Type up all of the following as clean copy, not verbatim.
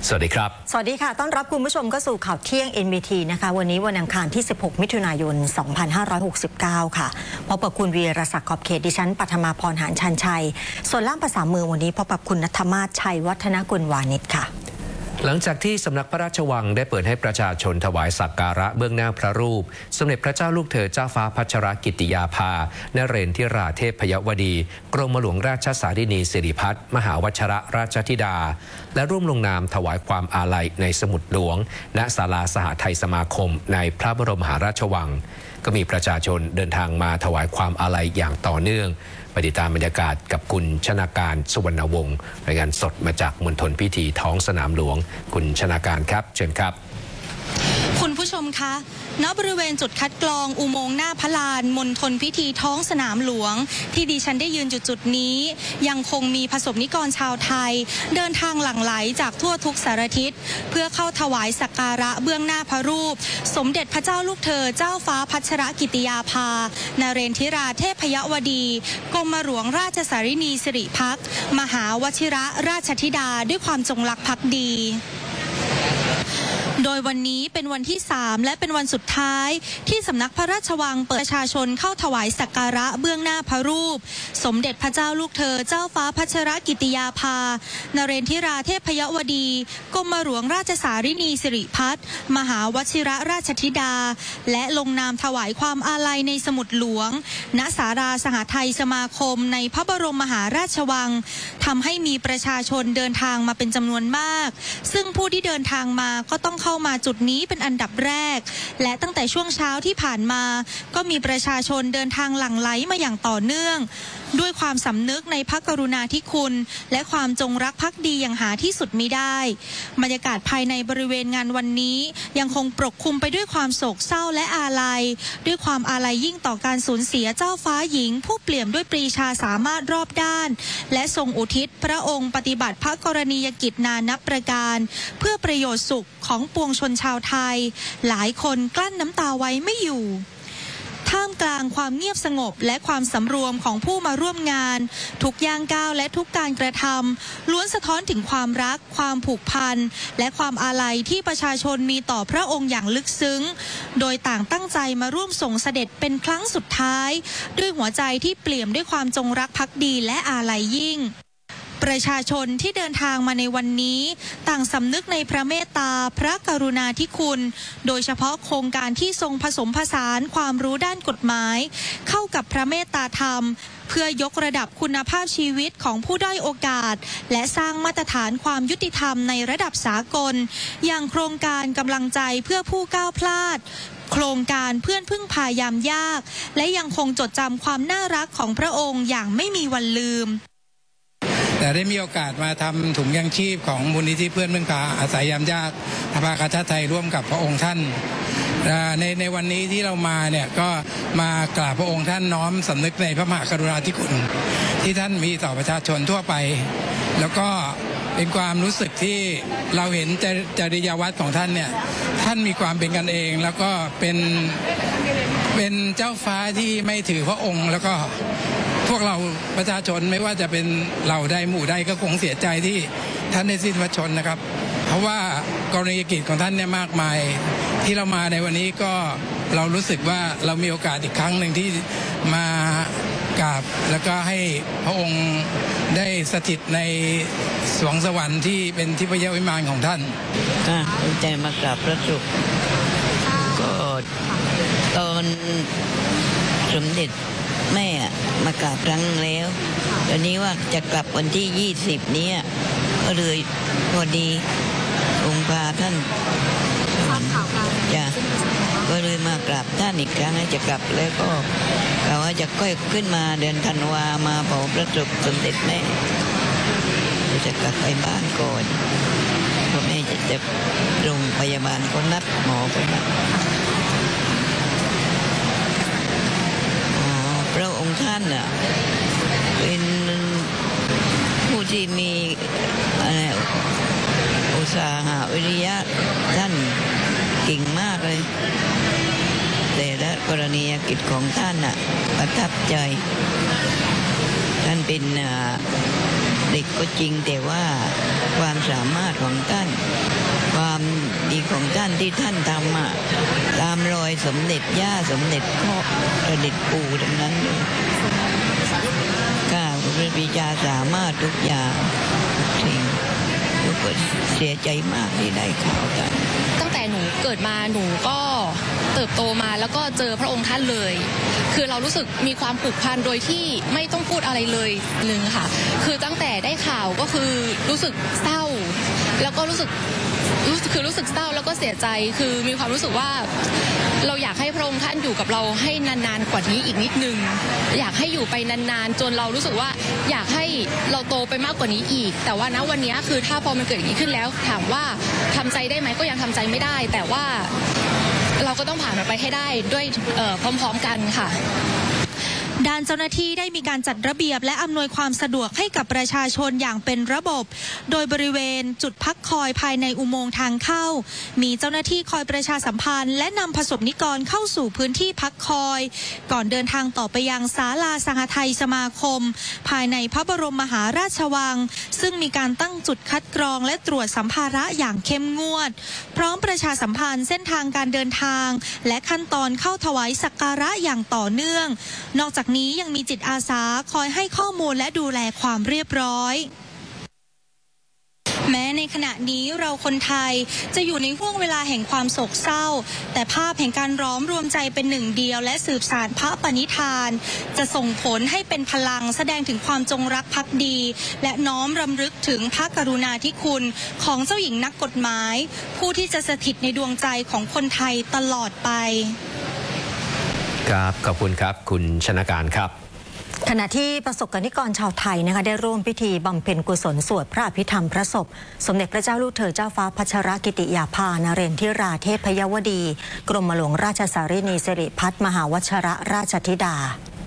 สวัสดีครับสวัสดีค่ะต้อนรับคุณผู้ชมเข้าสู่ข่าวเที่ยง NBT นะคะวันนี้วันอังคารที่16มิถุนายน2569ค่ะพบกับคุณวีรศักดิ์ขอบเขตดิฉันปัทมาพรหานชันชัยส่วนล่ามภาษามือวันนี้พบกับคุณณัฐมาศชัยวัฒนกุลวานิชค่ะหลังจากที่สำนักพระราชวังได้เปิดให้ประชาชนถวายสักการะเบื้องหน้าพระรูปสมเด็จพระเจ้าลูกเธอเจ้าฟ้าพัชรกิติยาภานเรนทิราเทพยวดีกรมหลวงราชสารินีสิริพัฒน์มหาวชิรราชธิดาและร่วมลงนามถวายความอาลัยในสมุดหลวงณศาลาสหไทยสมาคมในพระบรมมหาราชวังก็มีประชาชนเดินทางมาถวายความอาลัยอย่างต่อเนื่องไปติดตามบรรยากาศกับคุณชนาการสุวรรณวงศ์รายงานสดมาจากมณฑลพิธีท้องสนามหลวงคุณชนาการครับเชิญครับคุณผู้ชมคะณบริเวณจุดคัดกรองอุโมงค์หน้าพระลานมณฑลพิธีท้องสนามหลวงที่ดิฉันได้ยืนจุดนี้ยังคงมีประสบนิกรชาวไทยเดินทางหลั่งไหลจากทั่วทุกสารทิศเพื่อเข้าถวายสักการะเบื้องหน้าพระรูปสมเด็จพระเจ้าลูกเธอเจ้าฟ้าพัชรกิติยาภานเรนทิราเทพยวดีกรมหลวงราชสารินีสิริพัฒน์มหาวชิรราชธิดาด้วยความจงรักภักดีโดยวันนี้เป็นวันที่3และเป็นวันสุดท้ายที่สำนักพระราชวังเปิดประชาชนเข้าถวายสักการะเบื้องหน้าพระรูปสมเด็จพระเจ้าลูกเธอเจ้าฟ้าพัชรกิติยาภานเรนทิราเทพยวดีกรมหลวงราชสารินีสิริพัฒน์มหาวชิรราชธิดาและลงนามถวายความอาลัยในสมุดหลวงณศาลาสหไทยสมาคมในพระบรมมหาราชวังทำให้มีประชาชนเดินทางมาเป็นจำนวนมากซึ่งผู้ที่เดินทางมาก็ต้องเข้ามาจุดนี้เป็นอันดับแรกและตั้งแต่ช่วงเช้าที่ผ่านมาก็มีประชาชนเดินทางหลั่งไหลมาอย่างต่อเนื่องด้วยความสำนึกในพระกรุณาธิคุณและความจงรักภักดีอย่างหาที่สุดมิได้บรรยากาศภายในบริเวณงานวันนี้ยังคงปกคลุมไปด้วยความโศกเศร้าและอาลัยด้วยความอาลัยยิ่งต่อการสูญเสียเจ้าฟ้าหญิงผู้เปี่ยมด้วยปรีชาสามารถรอบด้านและทรงอุทิศพระองค์ปฏิบัติพระกรณียกิจนานับประการเพื่อประโยชน์สุขของปวงชนชาวไทยหลายคนกลั้นน้ำตาไว้ไม่อยู่ท่ามกลางความเงียบสงบและความสำรวมของผู้มาร่วมงานทุกย่างก้าวและทุกการกระทำล้วนสะท้อนถึงความรักความผูกพันและความอาลัยที่ประชาชนมีต่อพระองค์อย่างลึกซึ้งโดยต่างตั้งใจมาร่วมส่งเสด็จเป็นครั้งสุดท้ายด้วยหัวใจที่เปี่ยมด้วยความจงรักภักดีและอาลัยยิ่งประชาชนที่เดินทางมาในวันนี้ต่างสำนึกในพระเมตตาพระกรุณาธิคุณโดยเฉพาะโครงการที่ทรงผสมผสานความรู้ด้านกฎหมายเข้ากับพระเมตตาธรรมเพื่อยกระดับคุณภาพชีวิตของผู้ด้อยโอกาสและสร้างมาตรฐานความยุติธรรมในระดับสากลอย่างโครงการกำลังใจเพื่อผู้ก้าวพลาดโครงการเพื่อนพึ่งพายามยากและยังคงจดจำความน่ารักของพระองค์อย่างไม่มีวันลืมแต่ได้มีโอกาสมาทำถุงยังชีพของมูลนิธิเพื่อนพึ่งพาอาศัยยามยากสภากาชาติไทยร่วมกับพระองค์ท่านในวันนี้ที่เรามาเนี่ยก็มากราบพระองค์ท่านน้อมสำนึกในพระมหากรุณาธิคุณที่ท่านมีต่อประชาชนทั่วไปแล้วก็เป็นความรู้สึกที่เราเห็นจริยวัตรของท่านเนี่ยท่านมีความเป็นกันเองแล้วก็เป็นเจ้าฟ้าที่ไม่ถือพระองค์แล้วก็พวกเราประชาชนไม่ว่าจะเป็นเราใดหมู่ใดก็คงเสียใจที่ท่านได้สิ้นพระชนนะครับเพราะว่ากรณียกิจของท่านเนี่ยมากมายที่เรามาในวันนี้ก็เรารู้สึกว่าเรามีโอกาสอีกครั้งหนึ่งที่มากราบแล้วก็ให้พระองค์ได้สถิตในสวงสวรรค์ที่เป็นทิพยวิมานของท่านตั้งใจมากราบพระศุกร์ก็ตอนสมเด็จแม่มากราบครั้งแล้วตอนนี้ว่าจะกลับวันที่20นี้ก็เลยพอดีองค์พาท่านจะก็เลยมากราบท่านอีกครั้งจะกลับแล้วก็กล่าวว่าจะค่อยขึ้นมาเดือนธันวามาเผาพระศุกร์สมเด็จแม่จะกลับไปบ้านก่อนเพราะแม่จะโรงพยาบาลก็นัดหมอไปนัดพระองค์ท่านเป็นผู้ที่มีอุตสาหะวิริยะท่านเก่งมากเลยแต่ละกรณียกิจของท่านประทับใจท่านเป็นเด็กก็จริงแต่ว่าความสามารถของท่านความดีของท่านที่ท่านทำตามรอยสมเด็จย่าสมเด็จพ่อสมเด็จปู่ทั้งนั้นเลยก้าววิชาสามารถทุกอย่างสิ่งทุกคนเสียใจมากที่ได้ข่าวกันตั้งแต่หนูเกิดมาหนูก็เติบโตมาแล้วก็เจอพระองค์ท่านเลยคือเรารู้สึกมีความผูกพันโดยที่ไม่ต้องพูดอะไรเลยหนึ่งค่ะคือตั้งแต่ได้ข่าวก็คือรู้สึกเศร้าแล้วก็รู้สึกเศร้าแล้วก็เสียใจคือมีความรู้สึกว่าเราอยากให้พระองค์ท่านอยู่กับเราให้นานๆกว่านี้อีกนิดนึงอยากให้อยู่ไปนานๆจนเรารู้สึกว่าอยากให้เราโตไปมากกว่านี้อีกแต่ว่าณวันนี้คือถ้าพอมันเกิดอย่างนี้ขึ้นแล้วถามว่าทำใจได้ไหมก็ยังทำใจไม่ได้แต่ว่าเราก็ต้องผ่านมันไปให้ได้ด้วยพร้อมๆกันค่ะด้านเจ้าหน้าที่ได้มีการจัดระเบียบและอำนวยความสะดวกให้กับประชาชนอย่างเป็นระบบโดยบริเวณจุดพักคอยภายในอุโมงค์ทางเข้ามีเจ้าหน้าที่คอยประชาสัมพันธ์และนำประสบนิกรเข้าสู่พื้นที่พักคอยก่อนเดินทางต่อไปยังศาลาสหทัยสมาคมภายในพระบรมมหาราชวังซึ่งมีการตั้งจุดคัดกรองและตรวจสัมภาระอย่างเข้มงวดพร้อมประชาสัมพันธ์เส้นทางการเดินทางและขั้นตอนเข้าถวายสักการะอย่างต่อเนื่องนอกจากนี้ยังมีจิตอาสาคอยให้ข้อมูลและดูแลความเรียบร้อยแม้ในขณะนี้เราคนไทยจะอยู่ในห่วงเวลาแห่งความโศกเศร้าแต่ภาพแห่งการล้อมรวมใจเป็นหนึ่งเดียวและสืบสานพระปณิธานจะส่งผลให้เป็นพลังแสดงถึงความจงรักภักดีและน้อมรำลึกถึงพระกรุณาธิคุณของเจ้าหญิงนักกฎหมายผู้ที่จะสถิตในดวงใจของคนไทยตลอดไปครับขอบคุณครับคุณชนาการครับขณะที่ประสบกนิกรชาวไทยนะคะได้ร่วมพิธีบำเพ็ญกุศลสวดพระอภิธรรมพระศพสมเด็จพระเจ้าลูกเธอเจ้าฟ้าพัชรกิติยาภานเรนทิราเทพยวดีกรมหลวงราชสารินีสิริพัฒมหาวชรราชธิดา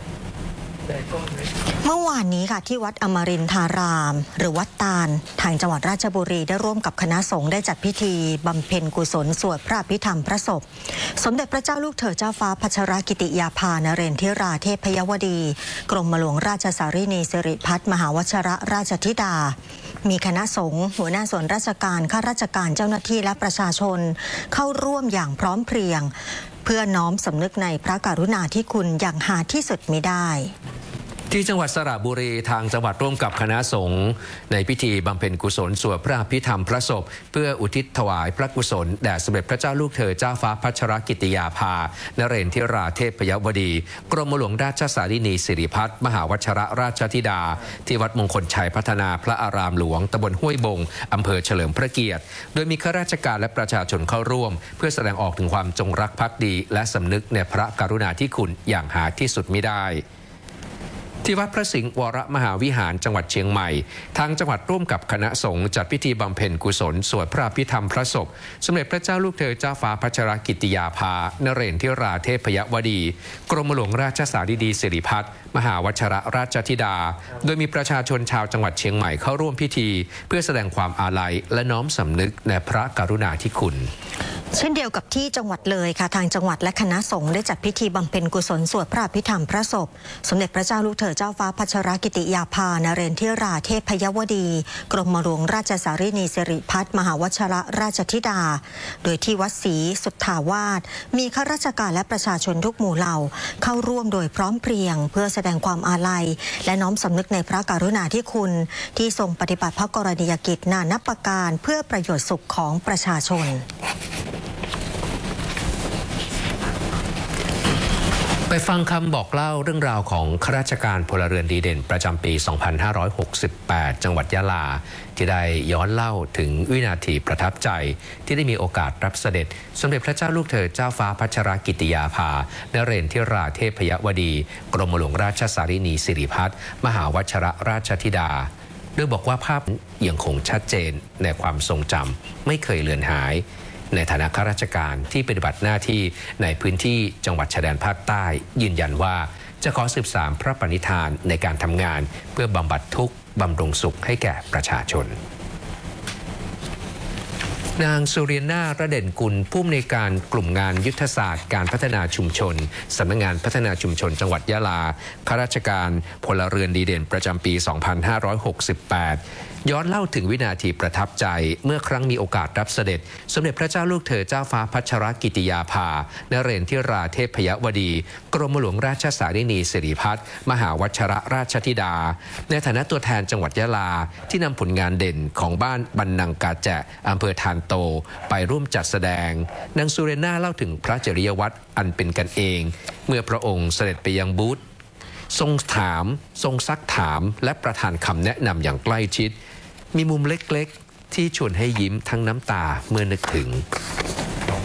เมื่อวานนี้ค่ะที่วัดอมรินทารามหรือวัดตาลทางจังหวัดราชบุรีได้ร่วมกับคณะสงฆ์ได้จัดพิธีบำเพ็ญกุศลสวดพระอภิธรรมพระศพสมเด็จพระเจ้าลูกเธอเจ้าฟ้าพัชรกิติยาภานเรนทิราเทพยวดีกรมหลวงราชสารินีสิริพัฒมหาวชรราชธิดามีคณะสงฆ์หัวหน้าส่วนราชการข้าราชการเจ้าหน้าที่และประชาชนเข้าร่วมอย่างพร้อมเพรียงเพื่อน้อมสำนึกในพระกรุณาธิคุณอย่างหาที่สุดมิได้ที่จังหวัดสระบุรีทางจังหวัดร่วมกับคณะสงฆ์ในพิธีบำเพ็ญกุศลสวดพระอภิธรรมพระศพเพื่ออุทิศถวายพระกุศลแด่สมเด็จพระเจ้าลูกเธอเจ้าฟ้าพัชรกิติยาภานเรนทิราเทพยวดีกรมหลวงราชสารินีสิริพัฒมหาวชรราชธิดาที่วัดมงคลชัยพัฒนาพระอารามหลวงตำบลห้วยบงอำเภอเฉลิมพระเกียรติโดยมีข้าราชการและประชาชนเข้าร่วมเพื่อแสดงออกถึงความจงรักภักดีและสำนึกในพระกรุณาธิคุณอย่างหาที่สุดมิได้ที่วัดพระสิงห์วรมหาวิหารจังหวัดเชียงใหม่ทางจังหวัดร่วมกับคณะสงฆ์จัดพิธีบำเพ็ญกุศลสวดพระอภิธรรมพระศพสมเด็จพระเจ้าลูกเธอเจ้าฟ้าพัชรกิติยาภานเรนทิราเทพยวดีกรมหลวงราชสารินีสิริพัฒมหาวชรราชธิดาโดยมีประชาชนชาวจังหวัดเชียงใหม่เข้าร่วมพิธีเพื่อแสดงความอาลัยและน้อมสำนึกในพระกรุณาธิคุณเช่นเดียวกับที่จังหวัดเลยค่ะทางจังหวัดและคณะสงฆ์ได้จัดพิธีบำเพ็ญกุศลสวดพระอภิธรรมพระศพสมเด็จพระเจ้าลูกเธอเจ้าฟ้าพัชรกิติยาภานเรนทิราเทพยวดีกรมหลวงราชสารินีสิริพัฒมหาวชรราชธิดาโดยที่วัดศรีสุทธาวาสมีข้าราชการและประชาชนทุกหมู่เหล่าเข้าร่วมโดยพร้อมเพรียงเพื่อแสดงความอาลัยและน้อมสำนึกในพระกรุณาธิคุณที่ทรงปฏิบัติพระกรณียกิจนานับประการเพื่อประโยชน์สุขของประชาชนไปฟังคำบอกเล่าเรื่องราวของข้าราชการพลเรือนดีเด่นประจำปี 2568 จังหวัดยะลาที่ได้ย้อนเล่าถึงวินาทีประทับใจที่ได้มีโอกาสรับเสด็จสมเด็จพระเจ้าลูกเธอเจ้าฟ้าพัชรกิติยาภานเรนทิราเทพยวดีกรมหลวงราชสารินีสิริพัฒมหาวชรราชธิดาโดยบอกว่าภาพยังคงชัดเจนในความทรงจำไม่เคยเลือนหายในฐานะข้าราชการที่ปฏิบัติหน้าที่ในพื้นที่จังหวัดชายแดนภาคใต้ยืนยันว่าจะขอสืบสานพระปณิธานในการทำงานเพื่อบำบัดทุกข์บำรุงสุขให้แก่ประชาชนนางสุเรียนาระเด่นกุลผู้อำนวยการกลุ่มงานยุทธศาสตร์การพัฒนาชุมชนสำนักงานพัฒนาชุมชนจังหวัดยะลาข้าราชการพลเรือนดีเด่นประจำปี 2568 ย้อนเล่าถึงวินาทีประทับใจเมื่อครั้งมีโอกาสรับเสด็จสมเด็จพระเจ้าลูกเธอเจ้าฟ้าพัชรกิติยาภานเรนทิราเทพยวดีกรมหลวงราชสารินีสิริพัฒน์มหาวชรราชธิดาในฐานะตัวแทนจังหวัดยะลาที่นำผลงานเด่นของบ้านบรรนังกาแจะอำเภอทานโตไปร่วมจัดแสดงนางสุเรนาเล่าถึงพระจริยวัตรอันเป็นกันเองเมื่อพระองค์เสด็จไปยังบูธทรงถามทรงซักถามและประทานคำแนะนำอย่างใกล้ชิดมีมุมเล็กๆที่ชวนให้ยิ้มทั้งน้ำตาเมื่อนึกถึง